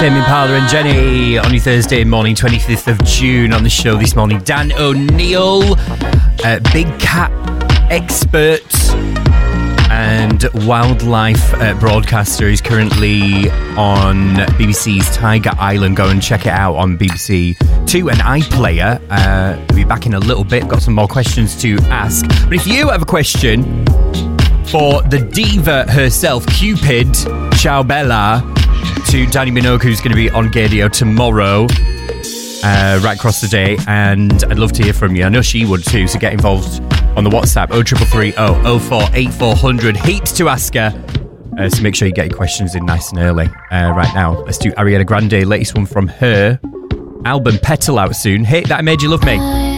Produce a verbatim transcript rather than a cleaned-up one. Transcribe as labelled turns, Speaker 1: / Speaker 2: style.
Speaker 1: Tame Impala and Jenny on your Thursday morning, twenty-fifth of June. On the show this morning, Dan O'Neill, uh, big cat expert and wildlife uh, broadcaster. He's currently on B B C's Tiger Island. Go and check it out on B B C Two and iPlayer. Uh, we'll be back in a little bit. Got some more questions to ask. But if you have a question for the diva herself, Cupid, ciao bella, to Danny Minogue, who's going to be on Gadio tomorrow, uh, right across the day, and I'd love to hear from you. I know she would too, so get involved on the WhatsApp oh three three three oh oh four eight four hundred. Heaps to ask her, uh, so make sure you get your questions in nice and early. Uh, right now, let's do Ariana Grande, latest one from her album Petal, out soon. Hate That I Made You Love Me.